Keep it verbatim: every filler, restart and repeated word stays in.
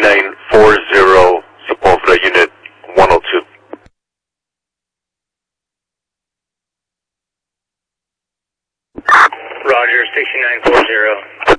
nine four zero, Sepulveda Unit one oh two. Roger, sixty-nine four zero.